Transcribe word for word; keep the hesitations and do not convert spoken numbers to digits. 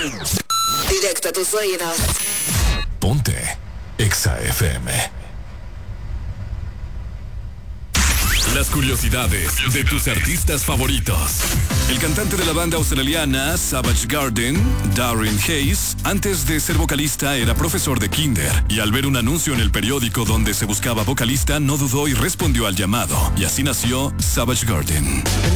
Directo a tus oídos. Ponte Exa F M. Las curiosidades de tus artistas favoritos. El cantante de la banda australiana Savage Garden, Darren Hayes, antes de ser vocalista era profesor de kinder, y al ver un anuncio en el periódico donde se buscaba vocalista no dudó y respondió al llamado, y así nació Savage Garden.